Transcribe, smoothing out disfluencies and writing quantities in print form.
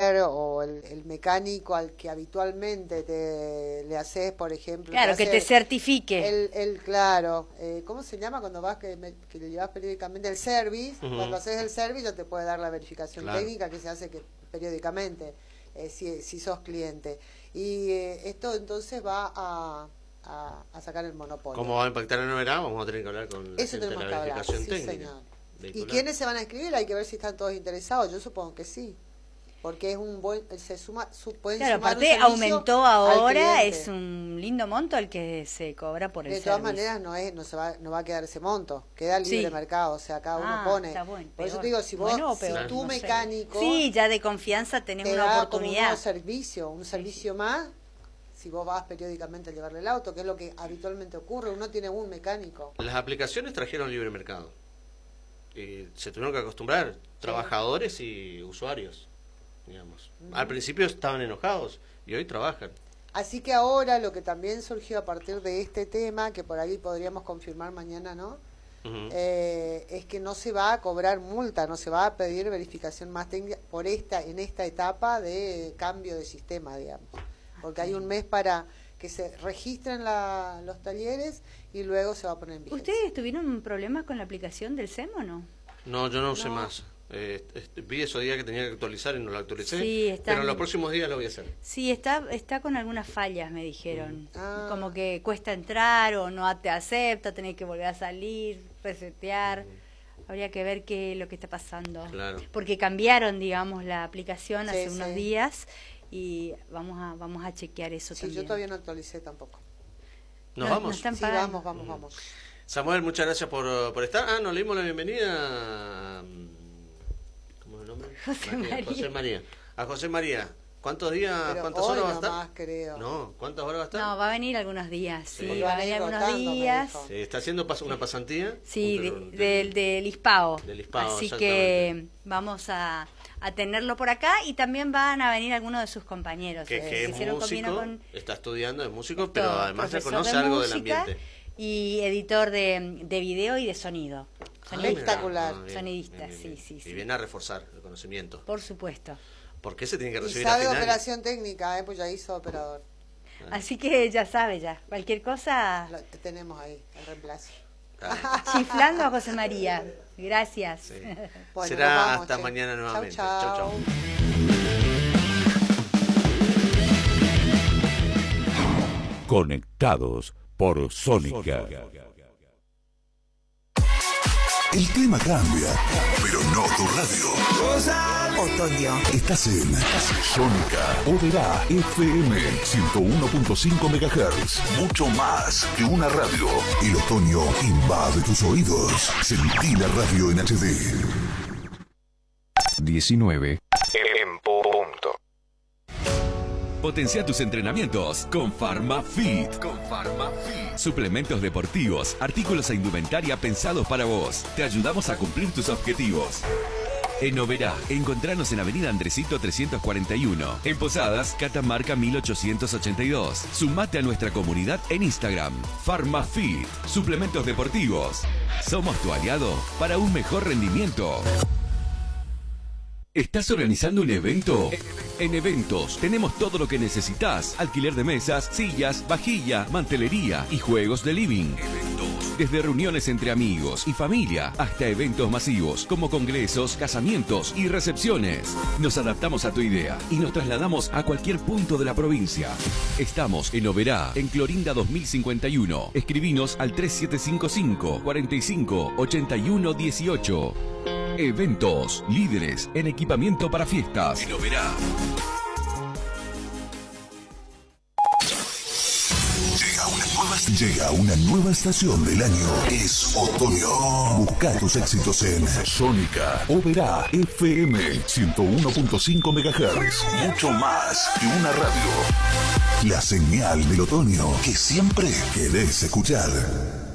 chofer o el mecánico al que habitualmente le haces, por ejemplo... Claro, que te certifique. Claro, ¿cómo se llama cuando vas que le llevas periódicamente? El service. Cuando haces el service ya te puede dar la verificación técnica que se hace periódicamente, si sos cliente. Y esto entonces va a sacar el monopolio. ¿Cómo va a impactar en Oberá? Vamos a tener que hablar con Eso la verificación técnica. Señor. ¿Y quiénes se van a inscribir? Hay que ver si están todos interesados. Yo supongo que sí, porque es un buen, pueden claro, sumar aparte un aumentó ahora, es un lindo monto el que se cobra por el servicio. De todas maneras no va a quedar ese monto, queda libre mercado, o sea, cada uno pone. Bueno, por eso te digo, si vos, si tu mecánico, sí, ya de confianza tenés una oportunidad. Un servicio más. Si vos vas periódicamente a llevarle el auto, que es lo que habitualmente ocurre, uno tiene un mecánico. Las aplicaciones trajeron libre mercado. Y se tuvieron que acostumbrar trabajadores y usuarios, digamos. Al principio estaban enojados y hoy trabajan. Así que ahora lo que también surgió a partir de este tema, que por ahí podríamos confirmar mañana, ¿no? Es que no se va a cobrar multa, no se va a pedir verificación más técnica en esta etapa de cambio de sistema, digamos. Porque hay un mes para que se registren los talleres y luego se va a poner en vigencia. ¿Ustedes tuvieron problemas con la aplicación del SEM o no? No, yo no usé más. Vi esos días que tenía que actualizar y no lo actualicé, sí, pero en los próximos días lo voy a hacer. Sí, está con algunas fallas, me dijeron. Como que cuesta entrar o no te acepta, tenés que volver a salir, resetear. Habría que ver qué es lo que está pasando. Claro. Porque cambiaron, digamos, la aplicación hace unos días y vamos a chequear eso también. Sí, yo todavía no actualicé tampoco. ¿Nos vamos? Sí, vamos. Samuel, muchas gracias por estar. Nos leímos la bienvenida. ¿Cómo es el nombre? José María. A José María. ¿Cuántos días, cuántas horas va a estar? Más, creo. No, ¿cuántas horas va a estar? No, va a venir algunos días. Sí, va a venir algunos días. ¿Está haciendo una pasantía? Sí, del ISPAO. Del ISPAO, así que vamos a tenerlo por acá y también van a venir algunos de sus compañeros. Que es músico, está estudiando, es músico, pero además ya conoce algo del ambiente. Y editor de video y de sonido. Espectacular. Sonidista, bien. Sí. Y viene a reforzar el conocimiento. Por supuesto. ¿Por qué se tiene que recibir y sabe al final? operación técnica, pues ya hizo operador. Así que ya sabe ya. Cualquier cosa... Te tenemos ahí, el reemplazo. Chiflando a José María. Gracias. Sí. Bueno, será hasta mañana nuevamente. Chau. Conectados por Sónica. El clima cambia, pero no tu radio. Otoño. Estás en Sónica. Oberá FM 101.5 MHz. Mucho más que una radio. El otoño invade tus oídos. Sentí la radio en HD. 19. En punto. Potencia tus entrenamientos con PharmaFit. Suplementos deportivos, artículos e indumentaria pensados para vos. Te ayudamos a cumplir tus objetivos. En Oberá, encontranos en Avenida Andresito 341. En Posadas, Catamarca 1882. Sumate a nuestra comunidad en Instagram. PharmaFit. Suplementos deportivos. Somos tu aliado para un mejor rendimiento. ¿Estás organizando un evento? En Eventos tenemos todo lo que necesitas. Alquiler de mesas, sillas, vajilla, mantelería y juegos de living. Desde reuniones entre amigos y familia hasta eventos masivos como congresos, casamientos y recepciones. Nos adaptamos a tu idea y nos trasladamos a cualquier punto de la provincia. Estamos en Oberá, en Clorinda 2051. Escribinos al 3755 45 81 18. Eventos, líderes en equipamiento para fiestas. En Oberá. Llega una nueva estación del año. Es otoño. Busca tus éxitos en Sónica. Oberá FM 101.5 MHz. Mucho más que una radio. La señal del otoño que siempre querés escuchar.